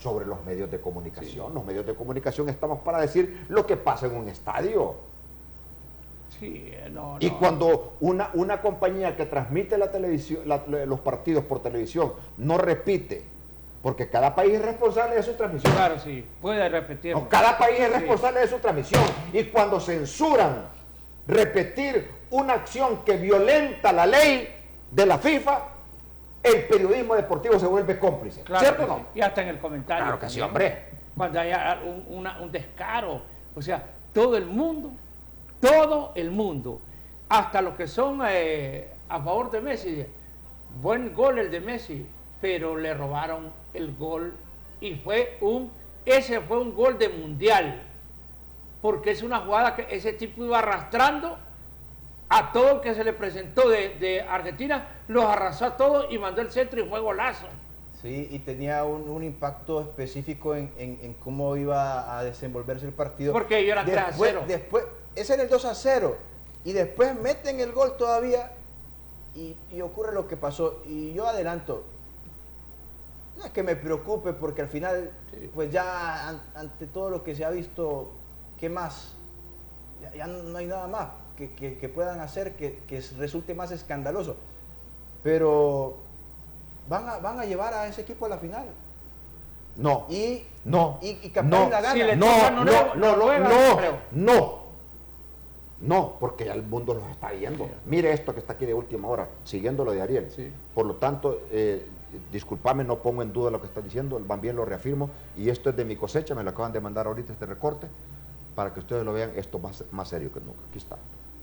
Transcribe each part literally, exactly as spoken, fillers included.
sobre los medios de comunicación. Sí. Los medios de comunicación estamos para decir lo que pasa en un estadio. Sí, no, no. Y cuando una, una compañía que transmite la televisión, la, los partidos por televisión no repite, porque cada país es responsable de su transmisión. Claro, sí, puede repetirlo. No, cada país es responsable sí. de su transmisión. Y cuando censuran repetir una acción que violenta la ley de la FIFA, el periodismo deportivo se vuelve cómplice. Claro, ¿Cierto o no? Sí. Y hasta en el comentario. Claro que sí, hombre. Cuando haya un, una, un descaro, o sea, todo el mundo, todo el mundo, hasta los que son eh, a favor de Messi, buen gol el de Messi, pero le robaron el gol y fue un, ese fue un gol de mundial, porque es una jugada que ese tipo iba arrastrando a todo el que se le presentó de, de Argentina, los arrasó a todos y mandó el centro y fue golazo. Sí, y tenía un, un impacto específico en, en, en cómo iba a desenvolverse el partido. Porque ellos eran tres a cero. Después, ese era el dos a cero, y después meten el gol todavía, y, y ocurre lo que pasó. Y yo adelanto, no es que me preocupe, porque al final, sí. pues ya an, ante todo lo que se ha visto, ¿qué más? Ya, ya no hay nada más que, que, que puedan hacer que, que resulte más escandaloso. Pero van a, van a llevar a ese equipo a la final. No. Y no. Y, y capaz no, la gana. Si no, no, no, no, no, no, no, no. No, porque ya el mundo los está viendo. Sí. Mire esto que está aquí de última hora, siguiendo lo de Ariel. Sí. Por lo tanto, eh, discúlpame, no pongo en duda lo que está diciendo, van bien lo reafirmo, y esto es de mi cosecha, me lo acaban de mandar ahorita este recorte, para que ustedes lo vean, esto más, más serio que nunca. Aquí está.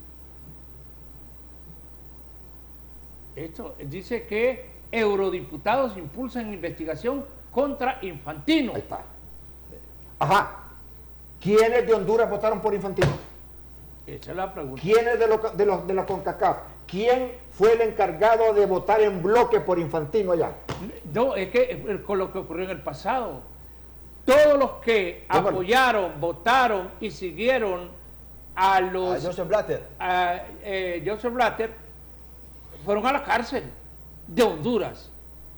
Esto dice que eurodiputados impulsan investigación contra Infantino. Ahí está. Ajá. ¿Quiénes de Honduras votaron por Infantino? Esa es la pregunta. ¿Quiénes de, lo, de, los, de la CONCACAF? ¿Quién fue el encargado de votar en bloque por Infantino allá? No, es que con lo que ocurrió en el pasado, todos los que ¿Cómo? apoyaron, votaron y siguieron a los... A Joseph Blatter. A eh, Joseph Blatter, fueron a la cárcel de Honduras.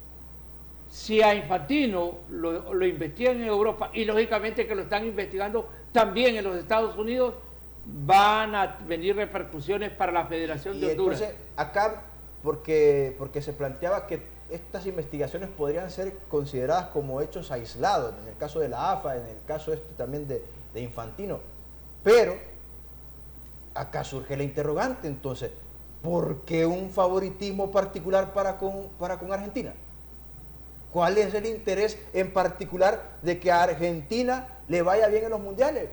Si a Infantino lo, lo investigan en Europa, y lógicamente que lo están investigando también en los Estados Unidos, van a venir repercusiones para la Federación de y Honduras. Entonces, acá, porque, porque se planteaba que estas investigaciones podrían ser consideradas como hechos aislados, en el caso de la A F A, en el caso este también de, de Infantino. Pero, acá surge la interrogante, entonces, ¿por qué un favoritismo particular para con, para con Argentina? ¿Cuál es el interés en particular de que a Argentina le vaya bien en los mundiales?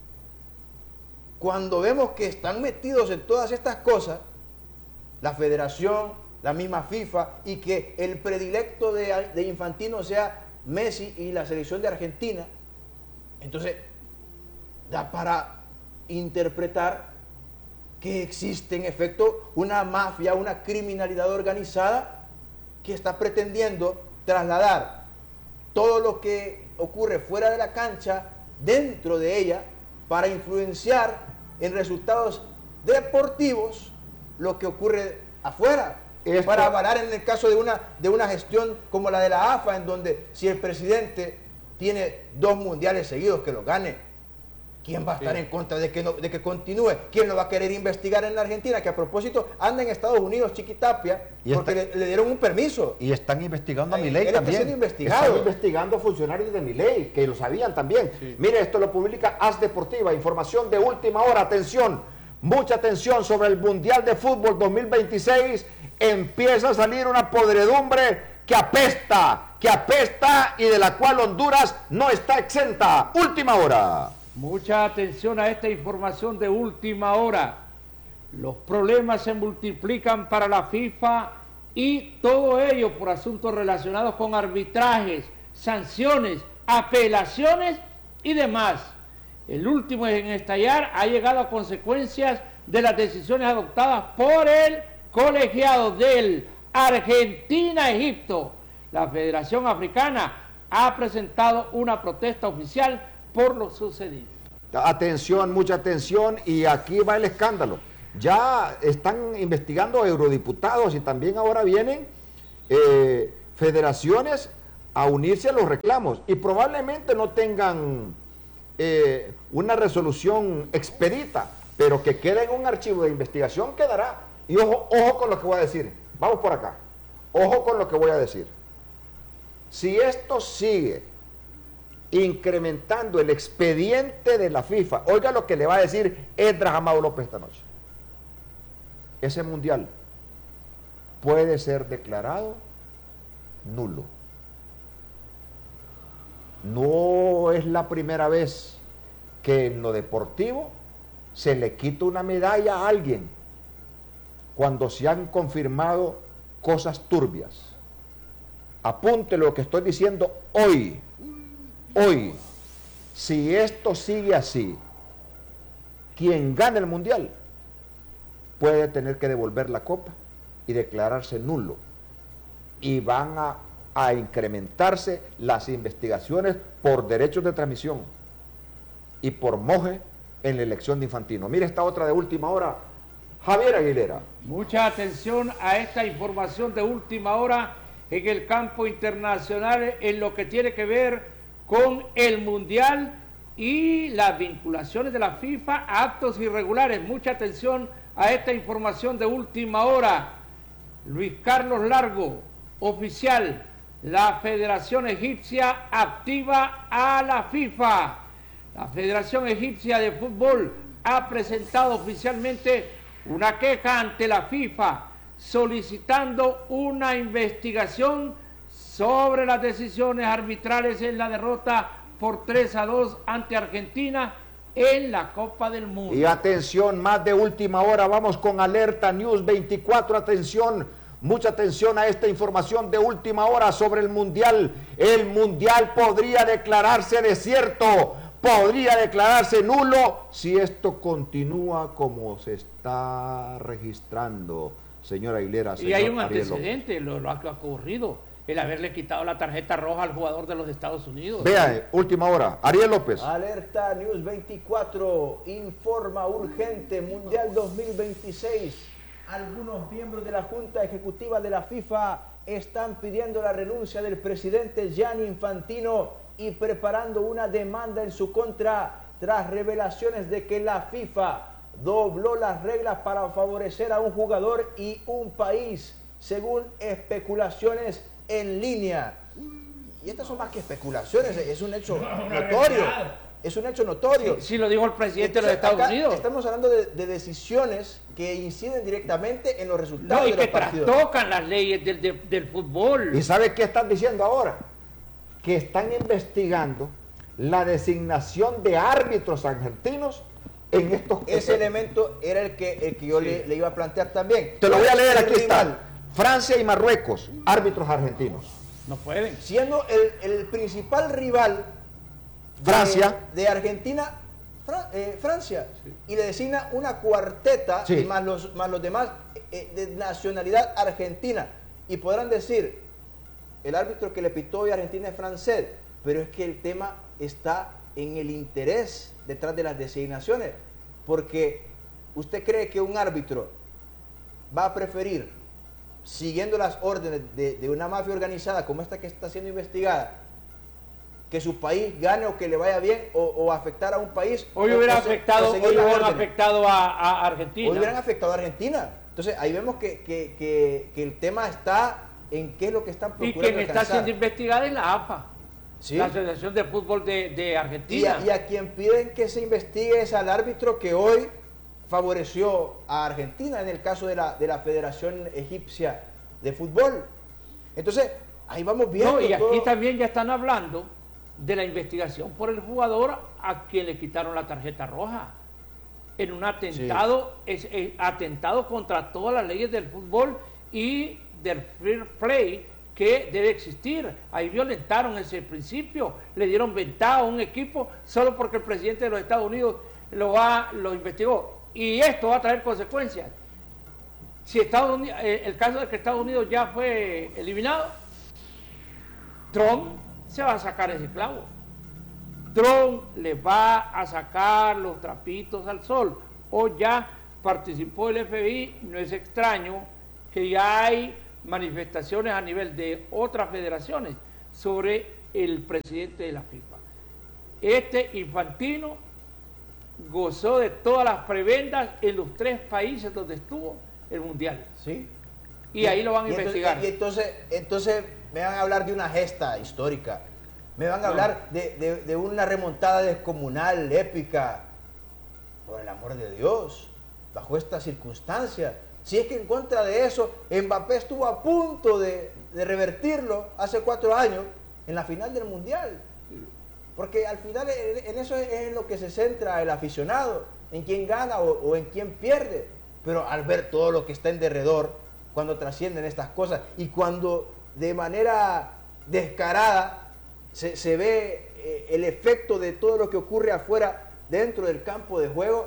Cuando vemos que están metidos en todas estas cosas, la federación, la misma FIFA, y que el predilecto de, de Infantino sea Messi y la selección de Argentina, entonces da para interpretar que existe en efecto una mafia, una criminalidad organizada que está pretendiendo trasladar todo lo que ocurre fuera de la cancha dentro de ella para influenciar en resultados deportivos lo que ocurre afuera. Esto, para avalar en el caso de una, de una gestión como la de la A F A, en donde si el presidente tiene dos mundiales seguidos que los gane, ¿quién va a estar sí. en contra de que, no, de que continúe? ¿Quién lo va a querer investigar en la Argentina? Que a propósito anda en Estados Unidos, Chiquitapia, y porque está, le, le dieron un permiso. Y están investigando a Milei también. Está siendo investigado. Están investigando a funcionarios de Milei, que lo sabían también. Sí. Mire, esto lo publica As Deportiva, información de última hora. Atención, mucha atención sobre el Mundial de Fútbol dos mil veintiséis. Empieza a salir una podredumbre que apesta, que apesta y de la cual Honduras no está exenta. Última hora. Mucha atención a esta información de última hora. Los problemas se multiplican para la FIFA y todo ello por asuntos relacionados con arbitrajes, sanciones, apelaciones y demás. El último en estallar ha llegado a consecuencias de las decisiones adoptadas por el colegiado del Argentina-Egipto. La Federación Africana ha presentado una protesta oficial por lo sucedido. Atención, mucha atención, y aquí va el escándalo. Ya están investigando eurodiputados y también ahora vienen eh, federaciones a unirse a los reclamos y probablemente no tengan eh, una resolución expedita, pero que quede en un archivo de investigación quedará. Y ojo, ojo con lo que voy a decir. Vamos por acá. Ojo con lo que voy a decir. Si esto sigue incrementando el expediente de la FIFA, oiga lo que le va a decir Esdras Amado López esta noche. Ese mundial puede ser declarado nulo. No es la primera vez que en lo deportivo se le quita una medalla a alguien cuando se han confirmado cosas turbias. Apunte lo que estoy diciendo hoy. Hoy, si esto sigue así, quien gane el mundial puede tener que devolver la copa y declararse nulo. Y van a, a incrementarse las investigaciones por derechos de transmisión y por moje en la elección de Infantino. Mire esta otra de última hora, Javier Aguilera. Mucha atención a esta información de última hora en el campo internacional en lo que tiene que ver con el Mundial y las vinculaciones de la FIFA a actos irregulares. Mucha atención a esta información de última hora. Luis Carlos Largo, oficial, la Federación Egipcia activa a la FIFA. La Federación Egipcia de Fútbol ha presentado oficialmente una queja ante la FIFA solicitando una investigación sobre las decisiones arbitrales en la derrota por tres a dos ante Argentina en la Copa del Mundo. Y atención, más de última hora, vamos con Alerta News veinticuatro, atención, mucha atención a esta información de última hora sobre el Mundial. El Mundial podría declararse desierto, podría declararse nulo si esto continúa como se está registrando, señora Aguilera. Y hay un antecedente, lo, lo ha ocurrido. El haberle quitado la tarjeta roja al jugador de los Estados Unidos. Vea, última hora, Ariel López. Alerta News veinticuatro informa urgente Mundial dos mil veintiséis. Algunos miembros de la Junta Ejecutiva de la FIFA están pidiendo la renuncia del presidente Gianni Infantino y preparando una demanda en su contra tras revelaciones de que la FIFA dobló las reglas para favorecer a un jugador y un país, según especulaciones en línea. Y estas son más que especulaciones, es un hecho notorio. Es un hecho notorio. Sí, sí lo dijo el presidente Entonces, de los Estados Unidos. Estamos hablando de, de decisiones que inciden directamente en los resultados no, y de que los partidos. trastocan las leyes del, del, del fútbol. ¿Y sabe qué están diciendo ahora? Que están investigando la designación de árbitros argentinos en estos... Ese elemento era el que, el que yo sí. le, le iba a plantear también. Te lo voy a leer, aquí está. Francia y Marruecos, árbitros argentinos. No pueden. Siendo el, el principal rival Francia de, de Argentina, Fra, eh, Francia, sí. y le designa una cuarteta, sí. y más, los, más los demás eh, de nacionalidad argentina. Y podrán decir, el árbitro que le pitó hoy a Argentina es francés, pero es que el tema está en el interés detrás de las designaciones, porque usted cree que un árbitro va a preferir, siguiendo las órdenes de, de una mafia organizada como esta que está siendo investigada, que su país gane o que le vaya bien, o, o afectar a un país. Hoy hubiera afectado, hoy hubieran afectado a, a Argentina. Hoy hubieran afectado a Argentina. Entonces ahí vemos que, que, que, que el tema está en qué es lo que están procurando. Y quien está siendo investigada es la A F A, ¿sí? La Asociación de Fútbol de, de Argentina. Y a, y a quien piden que se investigue es al árbitro que hoy favoreció a Argentina en el caso de la, de la Federación Egipcia de Fútbol. Entonces, ahí vamos viendo. No, y aquí todo. también ya están hablando de la investigación por el jugador a quien le quitaron la tarjeta roja en un atentado, sí. es, es, atentado contra todas las leyes del fútbol y del fair play que debe existir. Ahí violentaron ese principio, le dieron ventaja a un equipo solo porque el presidente de los Estados Unidos lo, va, lo investigó. Y esto va a traer consecuencias. Si Estados Unidos, el caso de que Estados Unidos ya fue eliminado, Trump se va a sacar ese clavo. Trump le va a sacar los trapitos al sol. O ya participó el F B I, no es extraño que ya hay manifestaciones a nivel de otras federaciones sobre el presidente de la FIFA. Este Infantino gozó de todas las prebendas en los tres países donde estuvo el Mundial. Sí. Y ahí lo van a y investigar. Entonces, y entonces, entonces me van a hablar de una gesta histórica. Me van a no. hablar de, de, de una remontada descomunal, épica. Por el amor de Dios, bajo estas circunstancias. Si es que en contra de eso, Mbappé estuvo a punto de, de revertirlo hace cuatro años en la final del Mundial. Porque al final en eso es en lo que se centra el aficionado, en quién gana o, o en quién pierde. Pero al ver todo lo que está en derredor, cuando trascienden estas cosas y cuando de manera descarada se, se ve eh, el efecto de todo lo que ocurre afuera dentro del campo de juego,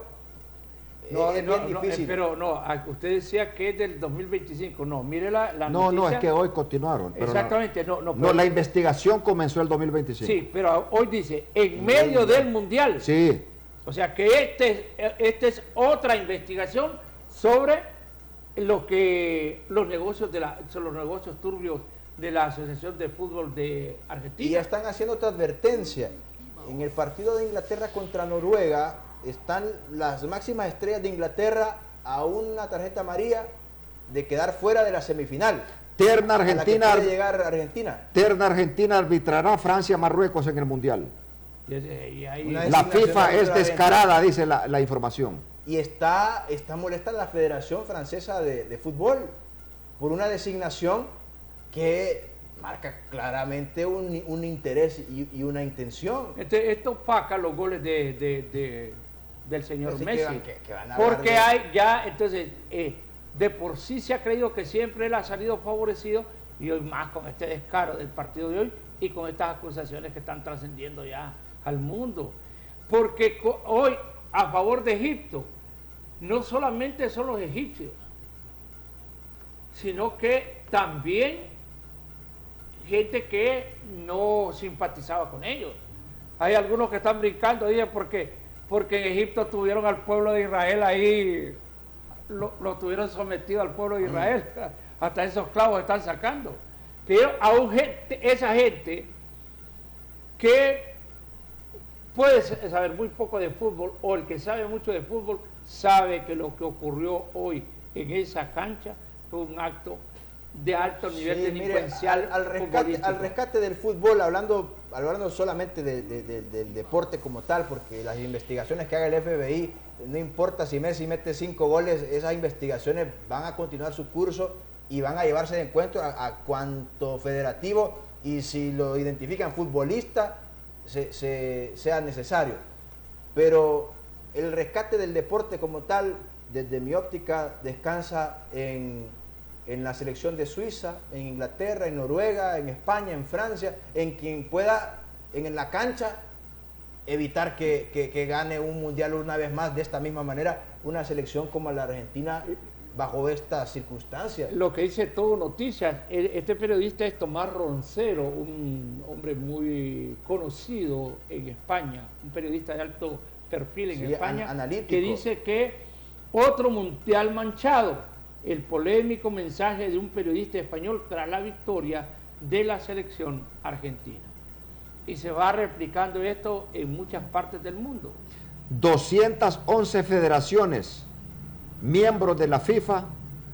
no, es no, bien no, difícil. Eh, pero no, usted decía que es del dos mil veinticinco, no, mire la, la no, noticia. No, es que hoy continuaron. Pero exactamente, no, no. No, la investigación comenzó el dos mil veinticinco. Sí, pero hoy dice, en medio del Mundial. Sí. O sea que este, este es otra investigación sobre lo que los negocios de la, son los negocios turbios de la Asociación de Fútbol de Argentina. Y ya están haciendo otra advertencia. En el partido de Inglaterra contra Noruega están las máximas estrellas de Inglaterra a una tarjeta amarilla de quedar fuera de la semifinal. Terna Argentina. A la que puede llegar Argentina. Terna Argentina arbitrará Francia-Marruecos en el Mundial. Y, y ahí, la FIFA es descarada, dice la, la información. Y está, está molesta la Federación Francesa de, de Fútbol por una designación que marca claramente un, un interés y, y una intención. Este, esto opaca los goles de, de, de, del señor Messi. Que van, que, que van a porque de... hay ya, entonces, eh, de por sí se ha creído que siempre él ha salido favorecido y hoy más con este descaro del partido de hoy y con estas acusaciones que están trascendiendo ya al mundo. Porque hoy, a favor de Egipto, no solamente son los egipcios, sino que también gente que no simpatizaba con ellos. Hay algunos que están brincando, dicen, porque, porque en Egipto tuvieron al pueblo de Israel ahí, lo, lo tuvieron sometido al pueblo de Israel, hasta esos clavos están sacando. Pero aún gente, esa gente que puede saber muy poco de fútbol, o el que sabe mucho de fútbol, sabe que lo que ocurrió hoy en esa cancha fue un acto de alto nivel sí, delincuencial. Mire, al, al, rescate, al rescate del fútbol, hablando, hablando solamente de, de, de, del deporte como tal, porque las investigaciones que haga el F B I, no importa si Messi mete cinco goles, esas investigaciones van a continuar su curso y van a llevarse de encuentro a, a cuanto federativo y si lo identifican futbolista, se, se, sea necesario. Pero el rescate del deporte como tal, desde mi óptica, descansa en, en la selección de Suiza, en Inglaterra, en Noruega, en España, en Francia, en quien pueda en la cancha evitar que, que, que gane un mundial una vez más de esta misma manera una selección como la Argentina bajo estas circunstancias. Lo que dice Todo Noticias, este periodista es Tomás Roncero, un hombre muy conocido en España, un periodista de alto perfil en sí, España, an que dice que otro mundial manchado, el polémico mensaje de un periodista español tras la victoria de la selección argentina. Y se va replicando esto en muchas partes del mundo. doscientas once federaciones, miembros de la FIFA,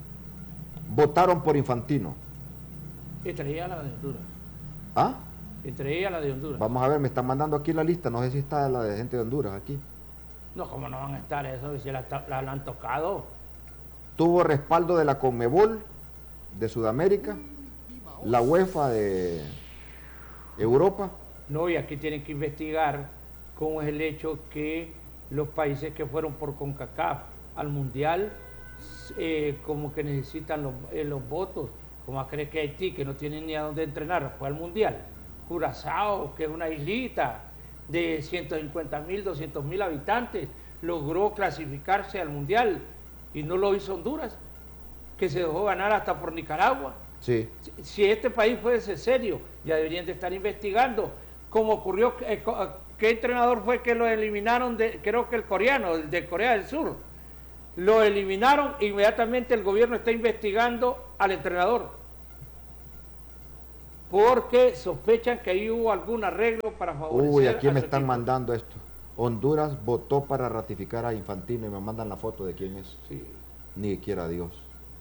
votaron por Infantino. Entre ellas la de Honduras. ¿Ah? Entre ellas la de Honduras. Vamos a ver, me están mandando aquí la lista, no sé si está la de gente de Honduras aquí. No, ¿cómo no van a estar eso? Si la, la, la han tocado. Tuvo respaldo de la Conmebol de Sudamérica, la UEFA de Europa. No, y aquí tienen que investigar cómo es el hecho que los países que fueron por CONCACAF al Mundial, eh, como que necesitan los, eh, los votos, como a creer que Haití, que no tiene ni a dónde entrenar, fue al Mundial. Curazao, que es una islita de ciento cincuenta mil, doscientos mil habitantes, logró clasificarse al Mundial y no lo hizo Honduras, que se dejó ganar hasta por Nicaragua. Sí. Si, si este país fuese serio, ya deberían de estar investigando cómo ocurrió, eh, qué entrenador fue que lo eliminaron, de, creo que el coreano, el de Corea del Sur. Lo eliminaron, inmediatamente el gobierno está investigando al entrenador. porque sospechan que ahí hubo algún arreglo para favorecer. Uy, aquí a me su están equipo. mandando esto. Honduras votó para ratificar a Infantino y me mandan la foto de quién es. Sí. Ni quiera Dios.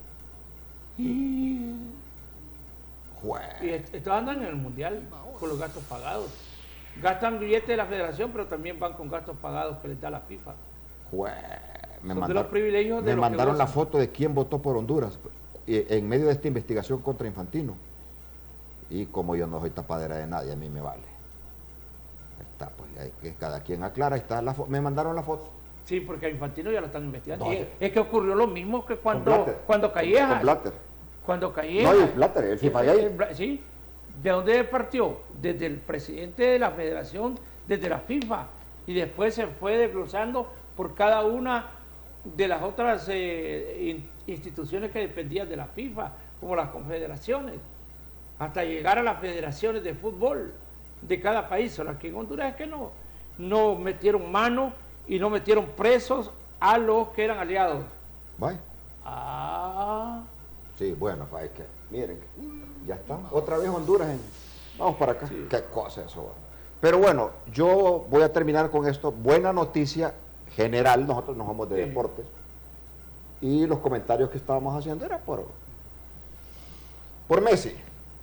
Y Jue. est- estos andan en el mundial con los gastos pagados. Gastan billetes de la federación, pero también van con gastos pagados que les da la FIFA. Jue. Me, Son de mandar- los privilegios de me los que mandaron la gozan. foto de quién votó por Honduras eh, en medio de esta investigación contra Infantino. Y como yo no soy tapadera de nadie, a mí me vale. Ahí está, pues, hay que cada quien aclara. Ahí está la fo- me mandaron la foto. Sí, porque a Infantino ya lo están investigando. No, Y sí. es, es que ocurrió lo mismo que Con cuando, Blatter. cuando Con Callejas. Blatter. Cuando Callejas. No, y Blatter, el FIFA Eh, gay. eh, Bla- Sí. ¿De dónde partió? Desde el presidente de la federación, desde la FIFA. Y después se fue desglosando por cada una de las otras eh, in- instituciones que dependían de la FIFA, como las confederaciones, hasta llegar a las federaciones de fútbol de cada país. Solo aquí en Honduras es que no, no metieron mano y no metieron presos a los que eran aliados. Bye. Ah, Sí, bueno, pues es que, miren, ya está. Otra vez Honduras. En, vamos para acá. Sí. Qué cosa eso. va. Pero bueno, yo voy a terminar con esto. Buena noticia general, nosotros no somos de Sí. deportes. Y los comentarios que estábamos haciendo era por, por Messi.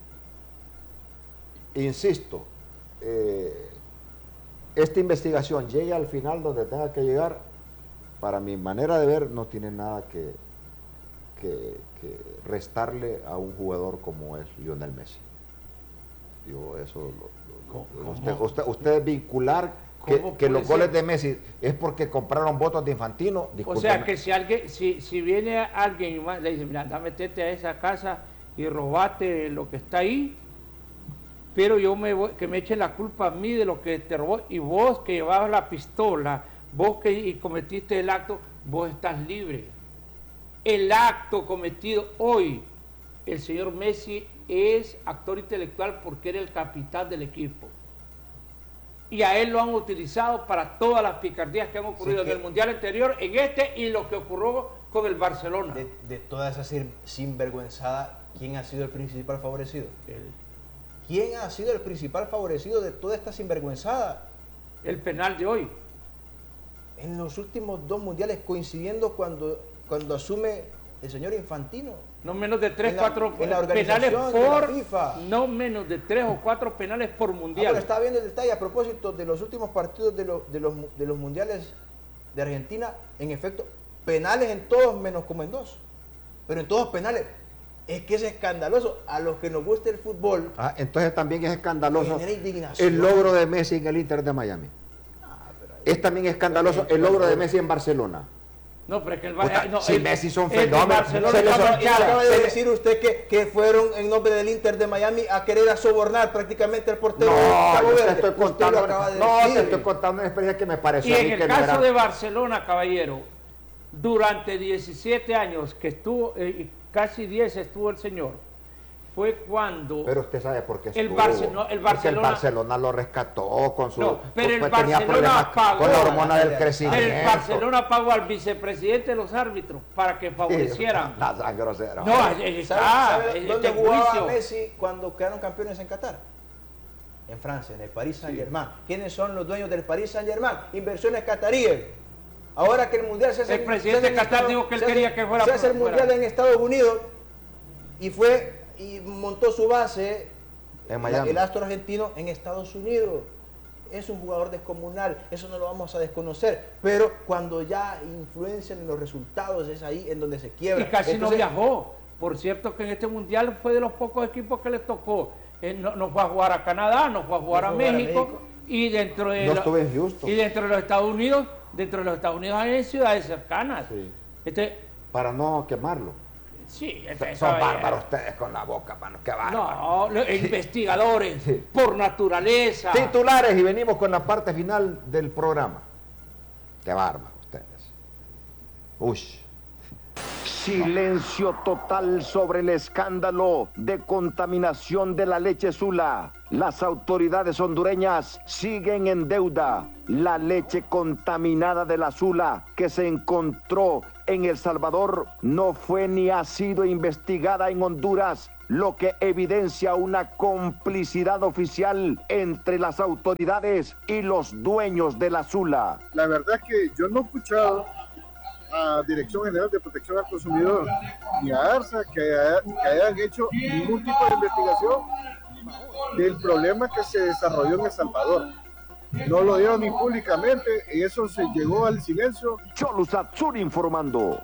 Insisto, eh, esta investigación llegue al final donde tenga que llegar, para mi manera de ver, no tiene nada que, que, que restarle a un jugador como es Lionel Messi. Yo eso lo, lo- lo- ¿Cómo? usted, usted, usted vincular que, ¿Cómo que los puede goles ser? de Messi es porque compraron votos de Infantino. o Discúlpeme. sea que si alguien, si, si viene alguien y ma- le dice, mira, anda, metete a esa casa y robate lo que está ahí, pero yo me voy, que me echen la culpa a mí de lo que te robó, y vos que llevabas la pistola, vos que y cometiste el acto, vos estás libre. El acto cometido hoy, el señor Messi es actor intelectual porque era el capitán del equipo. Y a él lo han utilizado para todas las picardías que han ocurrido Sí, en que- el mundial anterior, en este y lo que ocurrió con el Barcelona. De, de toda esa sin- sinvergüenzada, ¿quién ha sido el principal favorecido? El, ¿Quién ha sido el principal favorecido de toda esta sinvergüenzada? el penal de hoy. En los últimos dos mundiales, coincidiendo cuando, cuando asume el señor Infantino. No menos de tres, En la- cuatro en la penales organización de la por. FIFA. No menos de tres o cuatro penales por Ah, mundial. pero estaba viendo el detalle a propósito de los últimos partidos de, los de, los, de los mundiales de Argentina. En efecto, penales en todos menos como en dos. Pero en todos penales. Es que es escandaloso. A los que nos gusta el fútbol, Ah, entonces también es escandaloso genera indignación. el logro de Messi en el Inter de Miami. Ah, pero ahí- Es también escandaloso el logro de Messi en Barcelona. No, pero es que el, Puta, no, si el- Messi son el fenómenos, Barcelona se les estaba olvida. Y acaba de Se le- decir usted que, que fueron en nombre del Inter de Miami a querer a sobornar prácticamente al portero de No, Cabo yo te Verde. estoy Usted lo contando, acaba de no, decir. te estoy contando una experiencia que me Y pareció a mí en que el no caso era- de Barcelona, caballero, durante diecisiete años que estuvo, eh, casi diez estuvo el señor, fue cuando... Pero usted sabe por qué El estuvo. Barce- no, el Porque Barcelona- el Barcelona lo rescató con su... No, pero el pues tenía Barcelona problemas pagó con la hormona del el crecimiento. el Barcelona pagó al vicepresidente de los árbitros para que favorecieran. No, sean groseros. No, ahí está. ¿Sabe, sabe este dónde jugaba juicio. Messi cuando quedaron campeones en Qatar? En Francia, en el Paris Saint-Germain. ¿Quiénes son los dueños del Paris Saint-Germain? Inversiones cataríes. Ahora que el mundial se hace El presidente se hace en de Qatar Estados- dijo que él se hace- quería que fuera Se hace el fuera. mundial en Estados Unidos y fue y montó su base En Miami. el astro argentino en Estados Unidos. Es un jugador descomunal, eso no lo vamos a desconocer, pero cuando ya influencian en los resultados es ahí en donde se quiebra. Y casi Entonces, no viajó. Por cierto que en este mundial fue de los pocos equipos que le tocó. Eh, no, no fue a jugar a Canadá, no fue a jugar, No a, fue a jugar a México, México. y dentro de No lo- estuve en Houston. y dentro de los Estados Unidos, dentro de los Estados Unidos hay ciudades cercanas. Sí. Este, Para no quemarlo. sí, este, Son sabe- bárbaros ustedes con la boca, mano. Qué bárbaro. No, lo- investigadores Sí. por naturaleza. Titulares y venimos con la parte final del programa. Qué bárbaro ustedes. Ush. Silencio total sobre el escándalo de contaminación de la leche Sula. Las autoridades hondureñas siguen en deuda. La leche contaminada de la Sula que se encontró en El Salvador no fue ni ha sido investigada en Honduras lo que evidencia una complicidad oficial entre las autoridades y los dueños de la Sula. La verdad es que yo no he escuchado a Dirección General de Protección al Consumidor y a ARSA que, haya, que hayan hecho ningún tipo de investigación del problema que se desarrolló en El Salvador. No lo dieron ni públicamente y eso se llegó al silencio. Cholo Satsuri informando.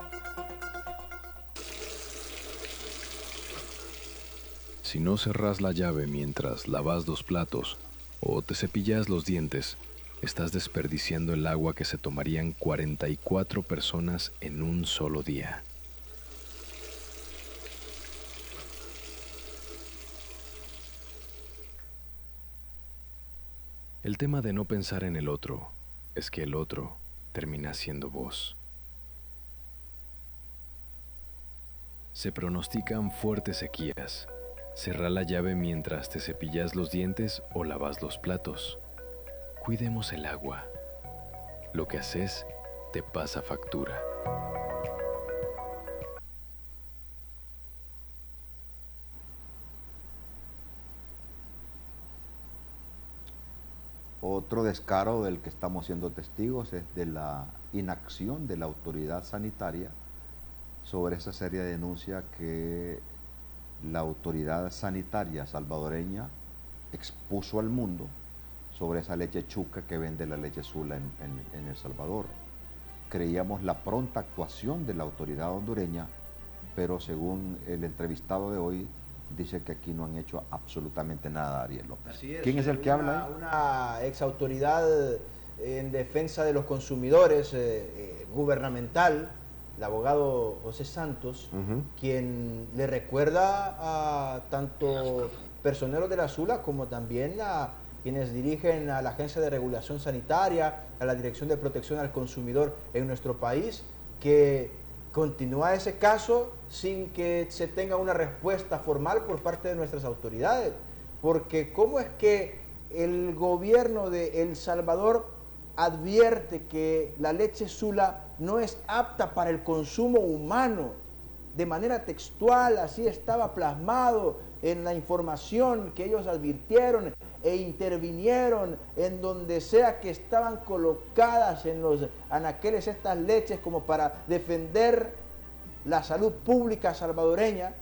Si no cerrás la llave mientras lavas los platos o te cepillas los dientes, estás desperdiciando el agua que se tomarían cuarenta y cuatro personas en un solo día. El tema de no pensar en el otro es que el otro termina siendo vos. Se pronostican fuertes sequías. Cerrá la llave mientras te cepillas los dientes o lavas los platos. Cuidemos el agua. Lo que haces te pasa factura. Otro descaro del que estamos siendo testigos es de la inacción de la autoridad sanitaria sobre esa seria denuncia que la autoridad sanitaria salvadoreña expuso al mundo sobre esa leche chuca que vende la leche Sula en, en, en El Salvador. Creíamos la pronta actuación de la autoridad hondureña, pero según el entrevistado de hoy, dice que aquí no han hecho absolutamente nada, Ariel López. Así es. ¿Quién es el que una, habla ahí? Una ex autoridad en defensa de los consumidores eh, eh, gubernamental, el abogado José Santos, uh-huh. quien le recuerda a tanto personeros de la Sula como también a quienes dirigen a la Agencia de Regulación Sanitaria, a la Dirección de Protección al Consumidor en nuestro país, que continúa ese caso sin que se tenga una respuesta formal por parte de nuestras autoridades. Porque ¿cómo es que el gobierno de El Salvador advierte que la leche Sula no es apta para el consumo humano? De manera textual, así estaba plasmado en la información que ellos advirtieron e intervinieron en donde sea que estaban colocadas en los anaqueles estas leches como para defender la salud pública salvadoreña,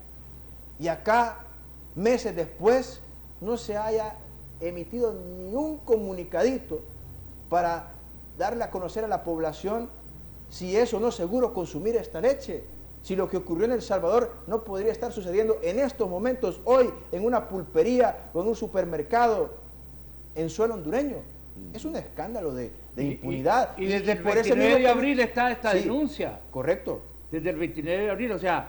y acá, meses después, no se haya emitido ni un comunicadito para darle a conocer a la población si es o no seguro consumir esta leche, si lo que ocurrió en El Salvador no podría estar sucediendo en estos momentos, hoy, en una pulpería o en un supermercado en suelo hondureño. Es un escándalo de, de impunidad. Y, y, y desde y el veintinueve de abril está esta sí, denuncia. Correcto. Desde el veintinueve de abril, o sea,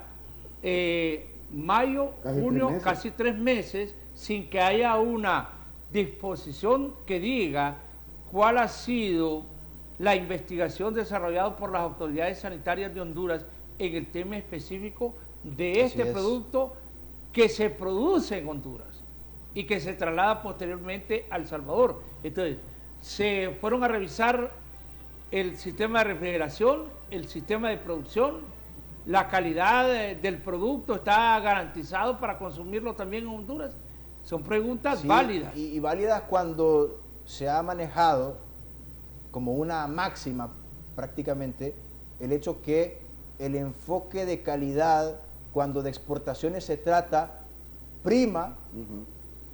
eh, mayo, casi junio, tres casi tres meses, sin que haya una disposición que diga cuál ha sido la investigación desarrollada por las autoridades sanitarias de Honduras en el tema específico de este producto que se produce en Honduras y que se traslada posteriormente a El Salvador. Entonces, se fueron a revisar el sistema de refrigeración, el sistema de producción, la calidad de, del producto está garantizado para consumirlo también en Honduras. Son preguntas sí, válidas. Y, y válidas cuando se ha manejado como una máxima prácticamente el hecho que el enfoque de calidad, cuando de exportaciones se trata, prima uh-huh.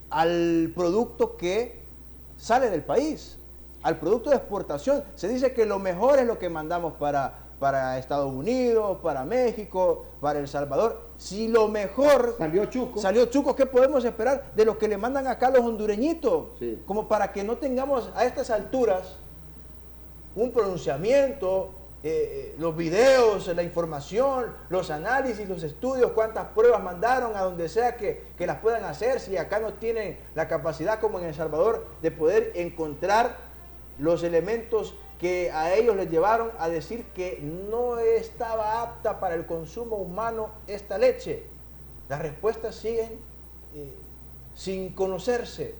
al producto que sale del país, al producto de exportación. Se dice que lo mejor es lo que mandamos para, para Estados Unidos, para México, para El Salvador. Si lo mejor salió chuco, salió chuco, ¿qué podemos esperar de lo que le mandan acá los hondureñitos? Sí. Como para que no tengamos a estas alturas un pronunciamiento, eh, los videos, la información, los análisis, los estudios, cuántas pruebas mandaron a donde sea que, que las puedan hacer, si acá no tienen la capacidad como en El Salvador de poder encontrar los elementos que a ellos les llevaron a decir que no estaba apta para el consumo humano esta leche. Las respuestas siguen eh, sin conocerse.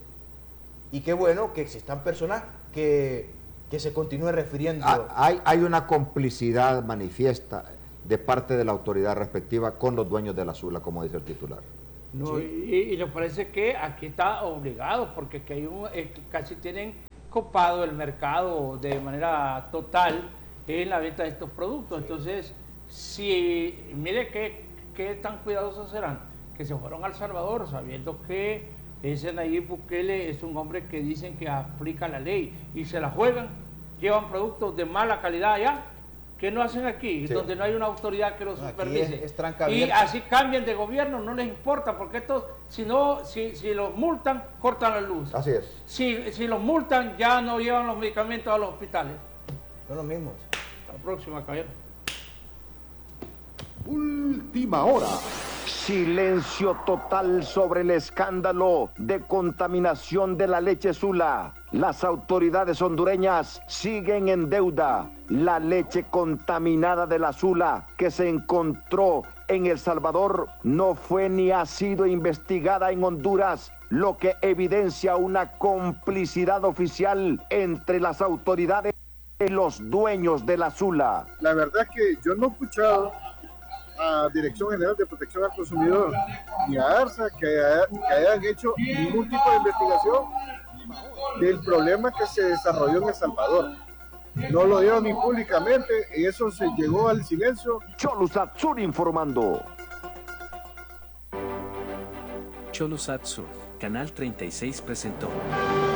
Y qué bueno que existan personas que, que se continúen refiriendo. Hay, hay una complicidad manifiesta de parte de la autoridad respectiva con los dueños de la Sula, como dice el titular. No, Sí. y, y nos parece que aquí está obligado, porque que hay un, eh, casi tienen copado el mercado de manera total en la venta de estos productos. Sí. Entonces, si mire qué, qué tan cuidadosos serán, que se fueron a El Salvador sabiendo que ese Nayib Bukele es un hombre que dicen que aplica la ley y se la juegan, llevan productos de mala calidad allá, que no hacen aquí, sí. donde no hay una autoridad que los supervise. Es, es y así cambian de gobierno, no les importa, porque estos, si no, si, si los multan, cortan la luz. Así es. Si, si los multan, ya no llevan los medicamentos a los hospitales. Son los mismos. Hasta la próxima, caballero. Última hora. Silencio total sobre el escándalo de contaminación de la leche Sula. Las autoridades hondureñas siguen en deuda. La leche contaminada de la Sula que se encontró en El Salvador no fue ni ha sido investigada en Honduras, lo que evidencia una complicidad oficial entre las autoridades y los dueños de la Sula. La verdad es que yo no he escuchado a Dirección General de Protección al Consumidor y a ARSA que, haya, que hayan hecho ningún tipo de investigación del problema que se desarrolló en El Salvador. No lo dieron ni públicamente y eso se llegó al silencio. Cholusatsur informando. Cholusatsur, Canal treinta y seis presentó.